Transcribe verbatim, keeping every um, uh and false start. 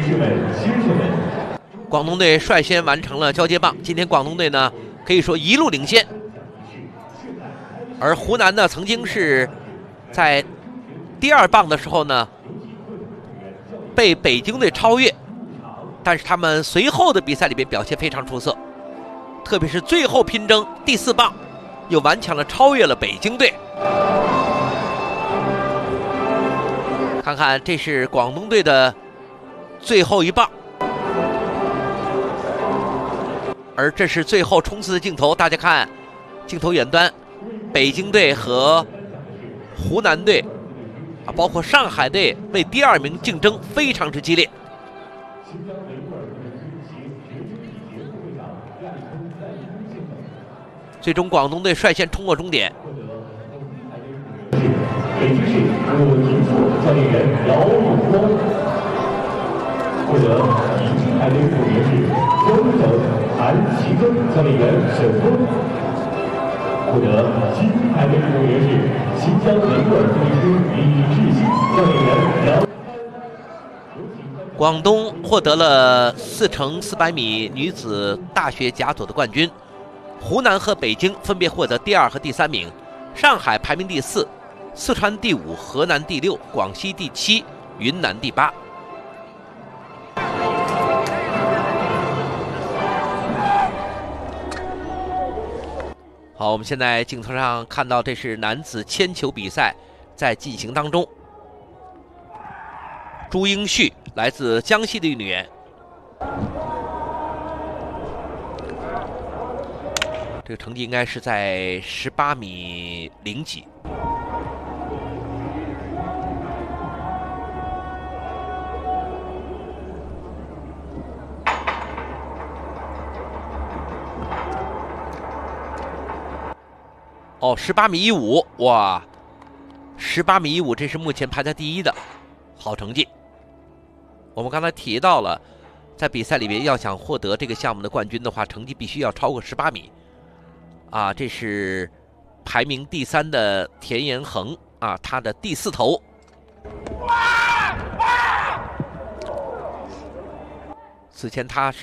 士们、先生们， 广东队率先完成了交接棒。今天广东队呢，可以说一路领先，而湖南呢，曾经是在第二棒的时候呢，被北京队超越，但是他们随后的比赛里边表现非常出色，特别是最后拼争第四棒，又顽强的超越了北京队。看看，这是广东队的最后一棒，而这是最后冲刺的镜头。大家看，镜头远端，北京队和湖南队啊，包括上海队为第二名竞争非常之激烈。最终，广东队率先冲过终点。 北京市我停错教练员姚永光，获得银牌队副名是江省韩其庚教练员沈峰，获得金牌队副名是新疆维吾尔自治区李志新教练员姚。 广东获得了四乘四百米女子大学甲组的冠军，湖南和北京分别获得第二和第三名，上海排名第四，四川第五，河南第六，广西第七，云南第八。好，我们现在镜头上看到，这是男子铅球比赛在进行当中。朱英旭来自江西的运动员，这个成绩应该是在十八米零几。哦，十八米一五，哇，十八米一五，这是目前排在第一的好成绩。我们刚才提到了，在比赛里面要想获得这个项目的冠军的话，成绩必须要超过十八米。啊，这是排名第三的田延恒啊，他的第四投。此前他是